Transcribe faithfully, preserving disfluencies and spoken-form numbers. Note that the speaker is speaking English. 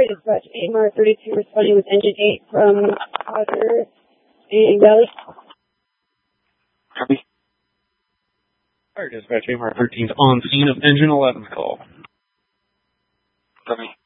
Fire Dispatch, A M R thirty-two responding with engine eight from Otter and Valley. Copy. Fire Dispatch, A M R thirteen on scene of engine eleven call. Copy.